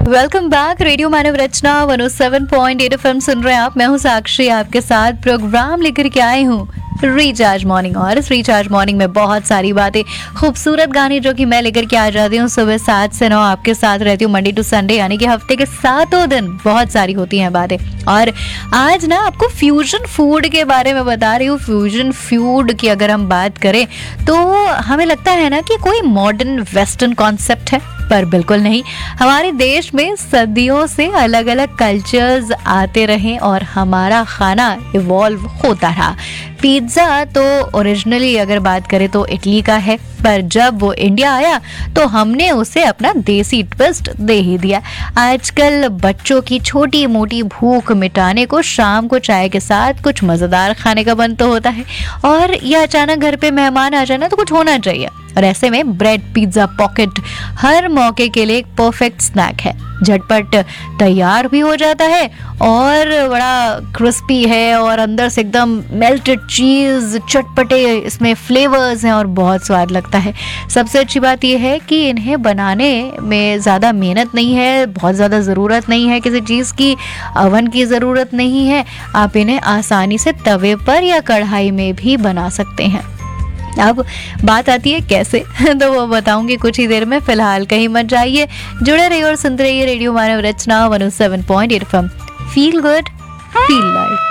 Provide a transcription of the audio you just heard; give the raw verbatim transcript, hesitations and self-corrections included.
Welcome back. Radio मानव रचना one O seven point eight FM सुन रहे हैं आप। मैं हूं साक्षी, आपके साथ प्रोग्राम लेकर के आई हूं रिचार्ज मॉर्निंग। और इस रिचार्ज मॉर्निंग में बहुत सारी बातें, खूबसूरत गाने जो कि मैं लेकर के आ जाती हूँ सुबह सात से नौ आपके साथ रहती हूँ मंडे टू संडे, यानी कि हफ्ते के सातों दिन बहुत सारी होती हैं बातें। और आज ना आपको फ्यूजन फूड के बारे में बता रही हूँ। फ्यूजन फूड की अगर हम बात करें तो हमें लगता है ना कि कोई मॉडर्न वेस्टर्न कॉन्सेप्ट है, पर बिल्कुल नहीं। हमारे देश में सदियों से अलग अलग कल्चर्स आते रहे और हमारा खाना इवॉल्व होता रहा। पिज्ज़ा तो ओरिजिनली अगर बात करें तो इटली का है, पर जब वो इंडिया आया तो हमने उसे अपना देसी ट्विस्ट दे ही दिया। आजकल बच्चों की छोटी मोटी भूख मिटाने को शाम को चाय के साथ कुछ मज़ेदार खाने का मन तो होता है, और यह अचानक घर पे मेहमान आ जाए ना तो कुछ होना चाहिए। और ऐसे में ब्रेड पिज्ज़ा पॉकेट हर मौके के लिए एक परफेक्ट स्नैक है। झटपट तैयार भी हो जाता है और बड़ा क्रिस्पी है, और अंदर से एकदम मेल्टेड चीज़, चटपटे इसमें फ्लेवर्स हैं और बहुत स्वाद लगता है। सबसे अच्छी बात यह है कि इन्हें बनाने में ज़्यादा मेहनत नहीं है, बहुत ज़्यादा ज़रूरत नहीं है किसी चीज़ की, अवन की ज़रूरत नहीं है। आप इन्हें आसानी से तवे पर या कढ़ाई में भी बना सकते हैं। अब बात आती है कैसे तो वो बताऊंगी कुछ ही देर में। फिलहाल कहीं मत जाइए, जुड़े रहिए और सुनते रहिए रेडियो मानव रचना one O seven point eight FM. Feel good, feel light.